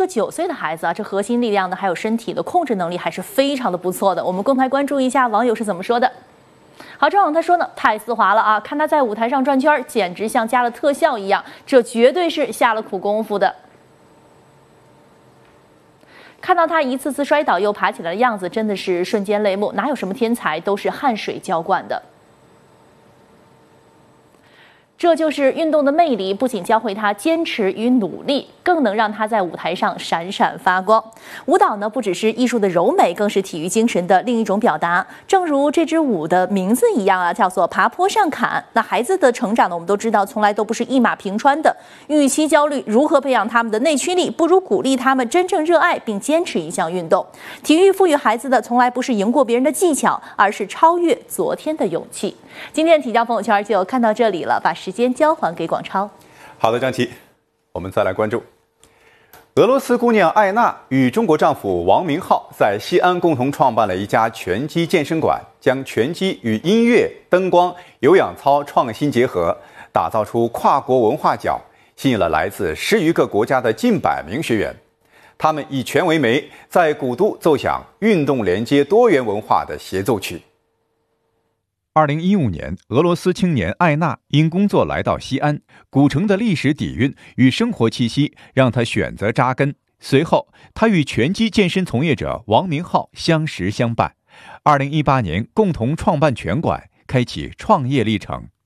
9岁的孩子啊，这核心力量呢，还有身体的控制能力还是非常的不错的。我们共同来关注一下网友是怎么说的。好，这网他说呢，太丝滑了啊！看他在舞台上转圈，简直像加了特效一样，这绝对是下了苦功夫的。看到他一次次摔倒又爬起来的样子，真的是瞬间泪目。哪有什么天才，都是汗水浇灌的。这就是运动的魅力，不仅教会他坚持与努力，更能让他在舞台上闪闪发光。舞蹈呢，不只是艺术的柔美，更是体育精神的另一种表达。正如这支舞的名字一样啊，叫做爬坡上坎。那孩子的成长呢，我们都知道，从来都不是一马平川的。与其焦虑如何培养他们的内驱力，不如鼓励他们真正热爱并坚持一项运动。体育赋予孩子的，从来不是赢过别人的技巧，而是超越昨天的勇气。今天的体教朋友圈就看到这里了，把时间交还给广超。 好的，张琪，我们再来关注俄罗斯姑娘艾娜与中国丈夫王明浩在西安共同创办了一家拳击健身馆，将拳击与音乐、灯光、有氧操创新结合，打造出跨国文化角，吸引了来自10余个国家的近100名学员。他们以拳为媒，在古都奏响运动连接多元文化的协奏曲。 2015年，俄罗斯青年艾娜因工作来到西安，古城的历史底蕴与生活气息让她选择扎根。随后，她与拳击健身从业者王明浩相识相伴，2018年共同创办拳馆，开启创业历程。